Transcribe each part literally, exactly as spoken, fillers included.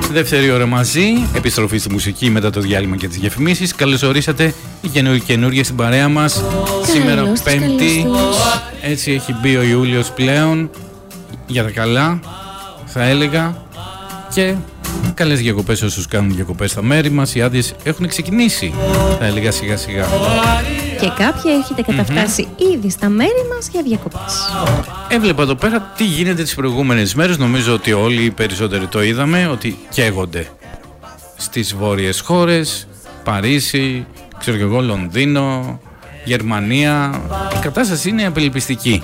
Δεύτερη ώρα μαζί, επιστροφή στη μουσική μετά το διάλειμμα και τις διαφημίσεις. Καλώς ορίσατε οι καινούργιοι στην παρέα μας. Σήμερα Πέμπτη, έτσι έχει μπει ο Ιούλιος πλέον, για τα καλά θα έλεγα, και καλές διακοπές όσους κάνουν διακοπές στα μέρη μας. Οι άδειες έχουν ξεκινήσει, θα έλεγα, σιγά σιγά. Και κάποιοι έχετε καταφτάσει mm-hmm. ήδη στα μέρη μας για διακοπές. Έβλεπα εδώ πέρα τι γίνεται τις προηγούμενες μέρες. Νομίζω ότι όλοι οι περισσότεροι το είδαμε, ότι καίγονται στις βόρειες χώρες, Παρίσι, ξέρω και εγώ, Λονδίνο, Γερμανία. Η κατάσταση είναι απελπιστική.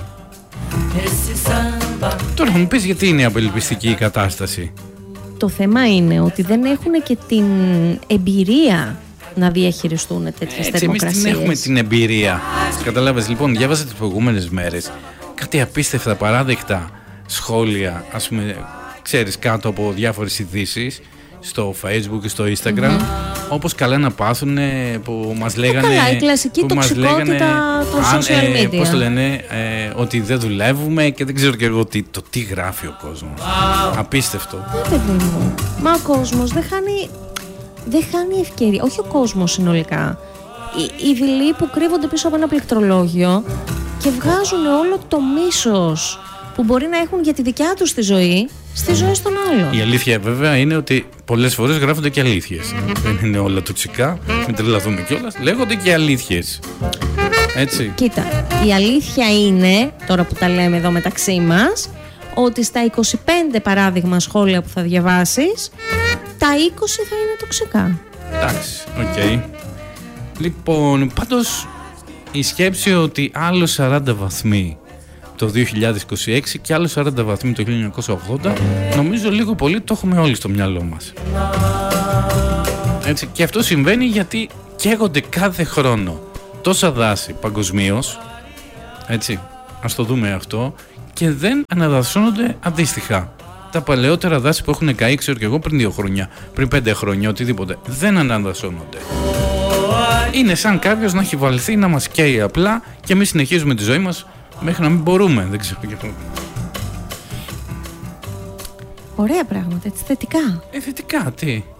Τώρα θα μου πεις γιατί είναι απελπιστική η κατάσταση. Το θέμα είναι ότι δεν έχουν και την εμπειρία να διαχειριστούν τέτοιες θερμοκρασίες. Εμείς την έχουμε την εμπειρία. Καταλάβες, λοιπόν, διάβαζα τις προηγούμενες μέρες κάτι απίστευτα, παράδεκτα σχόλια, ας πούμε, ξέρεις, κάτω από διάφορες ειδήσεις στο Facebook και στο Instagram, mm-hmm. όπως καλά να πάθουν, που μας λέγανε... Καλά, η κλασική τοξικότητα των social media. Ε, πώς το λένε, ε, ότι δεν δουλεύουμε και δεν ξέρω και εγώ τι, το τι γράφει ο κόσμος. Απίστευτο. Ναι, παιδί μου. Μα ο κόσμος δεν χάνει... Δεν χάνει ευκαιρία, όχι ο κόσμος συνολικά. Οι, οι δειλοί που κρύβονται πίσω από ένα πληκτρολόγιο και βγάζουν όλο το μίσος που μπορεί να έχουν για τη δικιά τους τη ζωή στη ζωή των άλλων. Η αλήθεια βέβαια είναι ότι πολλές φορές γράφονται και αλήθειες. Δεν είναι όλα τοξικά, μην τρελαθούμε κιόλας. Λέγονται και αλήθειες. Έτσι. Κοίτα, η αλήθεια είναι, τώρα που τα λέμε εδώ μεταξύ μας, ότι στα είκοσι πέντε παράδειγμα σχόλια που θα διαβάσεις, τα είκοσι θα είναι τοξικά. Εντάξει, οκ. Okay. Λοιπόν, πάντως η σκέψη ότι άλλο σαράντα βαθμοί το δύο χιλιάδες είκοσι έξι και άλλο σαράντα βαθμοί το χίλια εννιακόσια ογδόντα, νομίζω λίγο πολύ το έχουμε όλοι στο μυαλό μας. Έτσι, και αυτό συμβαίνει γιατί καίγονται κάθε χρόνο τόσα δάση παγκοσμίως, έτσι, ας το δούμε αυτό, και δεν αναδασώνονται αντίστοιχα. Τα παλαιότερα δάση που έχουν καεί, ξέρω και εγώ, πριν δύο χρόνια, πριν πέντε χρόνια, οτιδήποτε, δεν αναδασώνονται. Είναι σαν κάποιος να έχει βαλθεί να μας καίει απλά και εμείς συνεχίζουμε τη ζωή μας μέχρι να μην μπορούμε. Δεν ξέρω γιατί. Ωραία πράγματα, έτσι, θετικά. Ε, θετικά, τι.